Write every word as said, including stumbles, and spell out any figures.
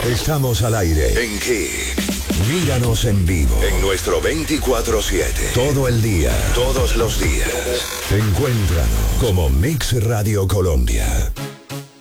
Estamos al aire en Kick. Míranos en vivo en nuestro veinticuatro siete. Todo el día, todos los días. Encuéntranos como Mix Radio Colombia.